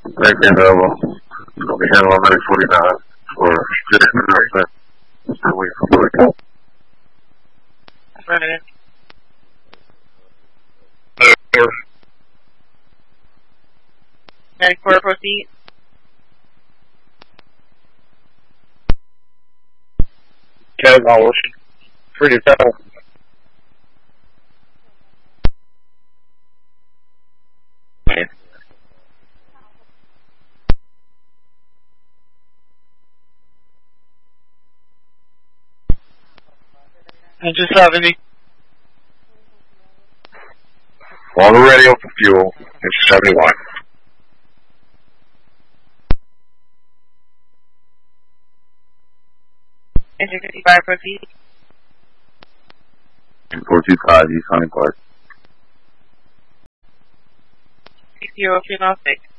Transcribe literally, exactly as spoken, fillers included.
Breaking double. We'll be handling on nine forty-nine for just a wait for break. Affirmative. ninety-four, proceed. Ten dollars. Pretty tough. Engine seventy. On the radio for fuel. It's seventy-one. Engine fifty-five, proceed. four two five, East Hunting Park. six zero three nine six.